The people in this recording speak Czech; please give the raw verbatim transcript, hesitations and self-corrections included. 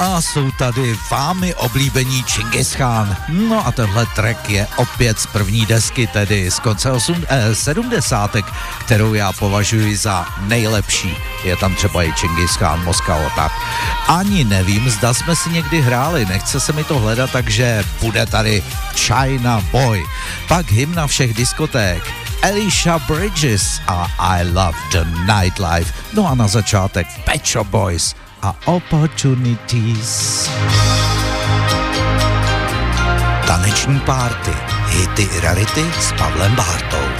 A jsou tady vámi oblíbení Čingis Khan. No a tenhle track je opět z první desky, tedy z konce osm, eh, sedmdesátek, kterou já považuji za nejlepší. Je tam třeba i Čingis Khan, Moskva, tak. Ani nevím, zda jsme si někdy hráli, nechce se mi to hledat, takže bude tady China Boy. Pak hymna všech diskoték, Alicia Bridges a I Love the Nightlife. No a na začátek Pet Shop Boys a Opportunities. Taneční párty, hity i rarity s Pavlem Bártou.